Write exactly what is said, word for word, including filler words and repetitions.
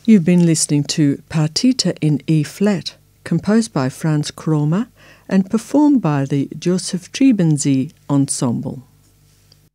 You've been listening to Partita in E-flat, composed by Franz Kromer and performed by the Joseph Trebensee Ensemble.